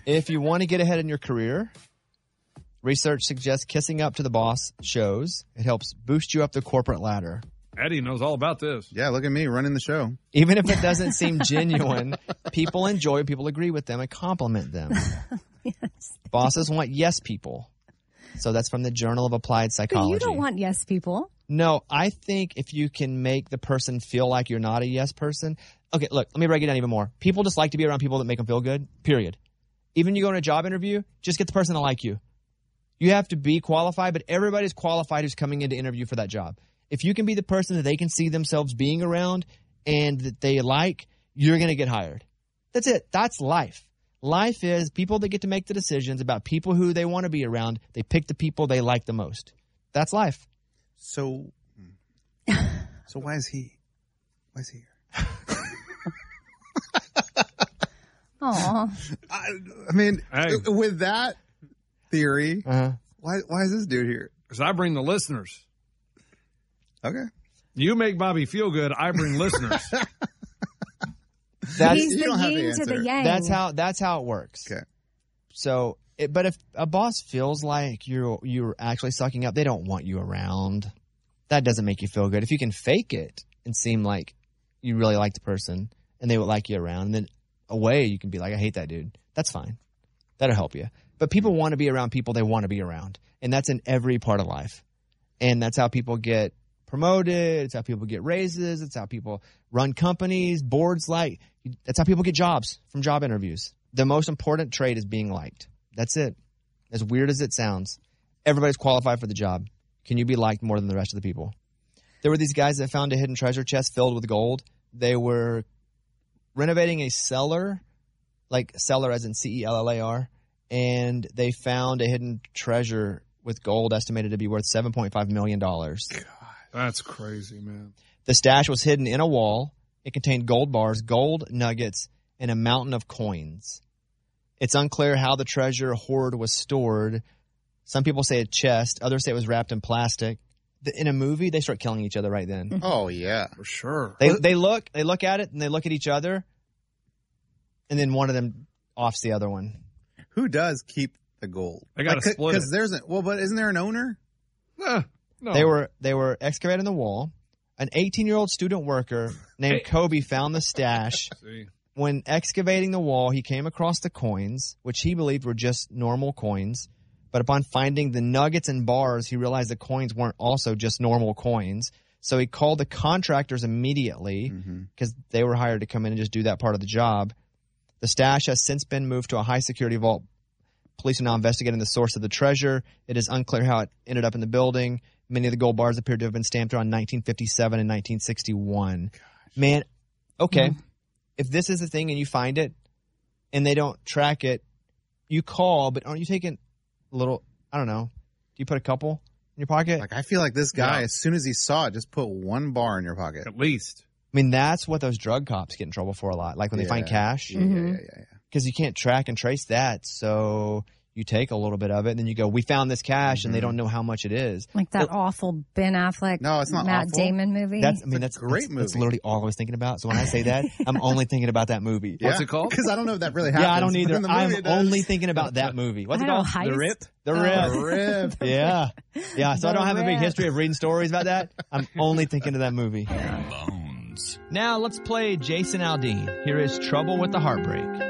If you want to get ahead in your career, research suggests kissing up to the boss shows. It helps boost you up the corporate ladder. Eddie knows all about this. Yeah, look at me running the show. Even if it doesn't seem genuine, people enjoy, people agree with them and compliment them. Yes. Bosses want yes people. So that's from the Journal of Applied Psychology. But you don't want yes people. No, I think if you can make the person feel like you're not a yes person. Okay, look, let me break it down even more. People just like to be around people that make them feel good, period. Even you go in a job interview, just get the person to like you. You have to be qualified, but everybody's qualified who's coming in to interview for that job. If you can be the person that they can see themselves being around and that they like, you're going to get hired. That's it. That's life. Life is people that get to make the decisions about people who they want to be around. They pick the people they like the most. That's life. So why is he here? Aw. I mean, Hey. with that theory, Uh-huh. why is this dude here? Because I bring the listeners. Okay. You make Bobby feel good. I bring listeners. That's, He's you the don't have to yin to the answer. yang. that's how it works. Okay. So, but if a boss feels like you're actually sucking up, they don't want you around. That doesn't make you feel good. If you can fake it and seem like you really like the person and they would like you around, and then away you can be like, I hate that dude. That's fine. That'll help you. But people want to be around people they want to be around. And that's in every part of life. And that's how people get promoted. It's how people get raises. It's how people run companies, boards that's how people get jobs from job interviews. The most important trait is being liked. That's it. As weird as it sounds, everybody's qualified for the job. Can you be liked more than the rest of the people? There were these guys that found a hidden treasure chest filled with gold. They were renovating a cellar, like cellar as in cellar, and they found a hidden treasure with gold estimated to be worth $7.5 million. That's crazy, man. The stash was hidden in a wall. It contained gold bars, gold nuggets, and a mountain of coins. It's unclear how the treasure hoard was stored. Some people say a chest. Others say it was wrapped in plastic. In a movie, they start killing each other right then. Oh, yeah. For sure. They look at it, and they look at each other, and then one of them offs the other one. Who does keep the gold? They got to split it. Because but isn't there an owner? No. They were excavating the wall. An 18-year-old student worker named Kobe found the stash. See. When excavating the wall, he came across the coins, which he believed were just normal coins. But upon finding the nuggets and bars, he realized the coins weren't also just normal coins. So he called the contractors immediately because they were hired to come in and just do that part of the job. The stash has since been moved to a high-security vault. Police are now investigating the source of the treasure. It is unclear how it ended up in the building. Many of the gold bars appear to have been stamped around 1957 and 1961. Gosh. Man, okay. If this is the thing and you find it and they don't track it, you call, but aren't you taking a little, I don't know, do you put a couple in your pocket? Like, I feel like this guy, as soon as he saw it, just put one bar in your pocket. At least. I mean, that's what those drug cops get in trouble for a lot. Like when they find cash. Yeah. Because you can't track and trace that. So you take a little bit of it and then you go, we found this cash and they don't know how much it is. Like that awful Ben Affleck, No, it's not Matt awful. Damon movie. That's a great movie. That's literally all I was thinking about. So when I say that, I'm only thinking about that movie. What's it called? Because I don't know if that really happens. Yeah, I don't but either. in the movie I'm it does. only thinking about that movie. What's it I don't called? know, The Heist? Rip? The Rip. The Rip. Yeah. Yeah. So I don't have a big Rip. history of reading stories about that. I'm only thinking of that movie. Bones. Now let's play Jason Aldean. Here is Trouble with the Heartbreak.